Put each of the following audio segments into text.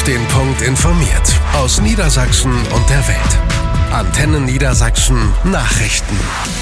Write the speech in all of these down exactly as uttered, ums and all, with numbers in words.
den Punkt informiert. Aus Niedersachsen und der Welt. Antenne Niedersachsen Nachrichten.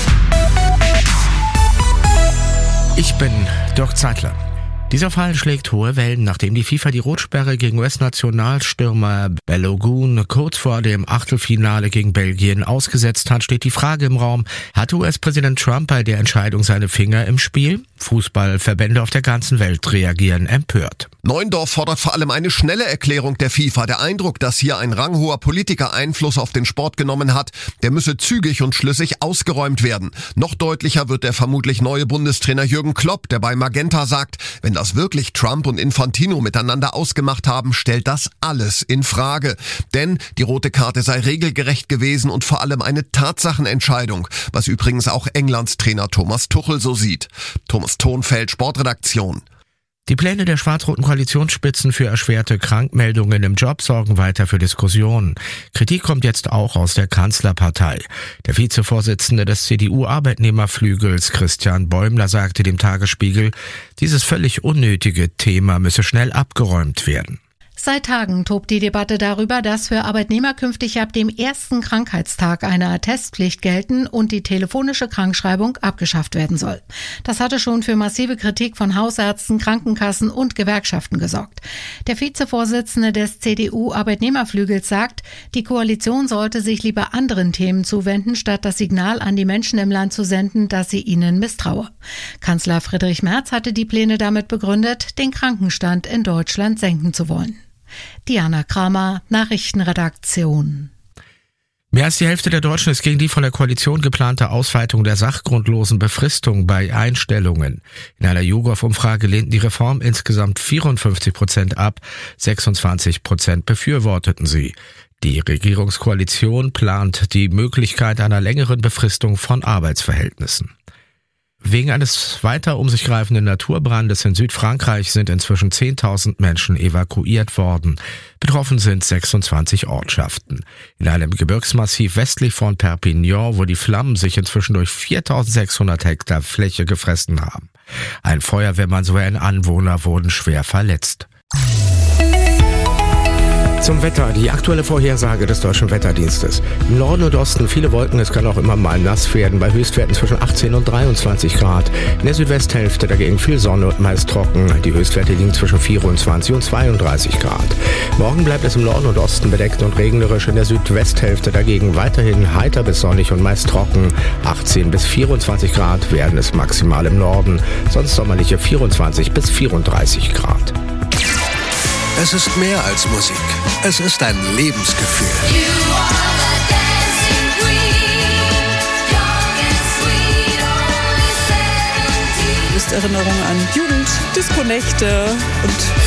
Ich bin Dirk Zeitler. Dieser Fall schlägt hohe Wellen, nachdem die FIFA die Rotsperre gegen U S-Nationalstürmer Balogun kurz vor dem Achtelfinale gegen Belgien ausgesetzt hat, steht die Frage im Raum, hatte U S-Präsident Trump bei der Entscheidung seine Finger im Spiel? Fußballverbände auf der ganzen Welt reagieren empört. Neuendorf fordert vor allem eine schnelle Erklärung der FIFA. Der Eindruck, dass hier ein ranghoher Politiker Einfluss auf den Sport genommen hat, der müsse zügig und schlüssig ausgeräumt werden. Noch deutlicher wird der vermutlich neue Bundestrainer Jürgen Klopp, der bei Magenta sagt, wenn das wirklich Trump und Infantino miteinander ausgemacht haben, stellt das alles in Frage. Denn die rote Karte sei regelgerecht gewesen und vor allem eine Tatsachenentscheidung, was übrigens auch Englands Trainer Thomas Tuchel so sieht. Thomas Thonfeld, Sportredaktion. Die Pläne der schwarz-roten Koalitionsspitzen für erschwerte Krankmeldungen im Job sorgen weiter für Diskussionen. Kritik kommt jetzt auch aus der Kanzlerpartei. Der Vizevorsitzende des C D U-Arbeitnehmerflügels Christian Bäumler sagte dem Tagesspiegel, dieses völlig unnötige Thema müsse schnell abgeräumt werden. Seit Tagen tobt die Debatte darüber, dass für Arbeitnehmer künftig ab dem ersten Krankheitstag eine Attestpflicht gelten und die telefonische Krankschreibung abgeschafft werden soll. Das hatte schon für massive Kritik von Hausärzten, Krankenkassen und Gewerkschaften gesorgt. Der Vizevorsitzende des C D U-Arbeitnehmerflügels sagt, die Koalition sollte sich lieber anderen Themen zuwenden, statt das Signal an die Menschen im Land zu senden, dass sie ihnen misstraue. Kanzler Friedrich Merz hatte die Pläne damit begründet, den Krankenstand in Deutschland senken zu wollen. Diana Kramer, Nachrichtenredaktion. Mehr als die Hälfte der Deutschen ist gegen die von der Koalition geplante Ausweitung der sachgrundlosen Befristung bei Einstellungen. In einer YouGov-Umfrage lehnten die Reform insgesamt vierundfünfzig Prozent ab, sechsundzwanzig Prozent befürworteten sie. Die Regierungskoalition plant die Möglichkeit einer längeren Befristung von Arbeitsverhältnissen. Wegen eines weiter um sich greifenden Naturbrandes in Südfrankreich sind inzwischen zehntausend Menschen evakuiert worden. Betroffen sind sechsundzwanzig Ortschaften. In einem Gebirgsmassiv westlich von Perpignan, wo die Flammen sich inzwischen durch viertausendsechshundert Hektar Fläche gefressen haben. Ein Feuerwehrmann sowie ein Anwohner wurden schwer verletzt. Zum Wetter, die aktuelle Vorhersage des Deutschen Wetterdienstes. Im Norden und Osten viele Wolken, es kann auch immer mal nass werden, bei Höchstwerten zwischen achtzehn und dreiundzwanzig Grad. In der Südwesthälfte dagegen viel Sonne und meist trocken. Die Höchstwerte liegen zwischen vierundzwanzig und zweiunddreißig Grad. Morgen bleibt es im Norden und Osten bedeckt und regnerisch, in der Südwesthälfte dagegen weiterhin heiter bis sonnig und meist trocken. achtzehn bis vierundzwanzig Grad werden es maximal im Norden, sonst sommerliche vierundzwanzig bis vierunddreißig Grad. Es ist mehr als Musik. Es ist ein Lebensgefühl. Ist Erinnerung an Jugend, Disco-Nächte und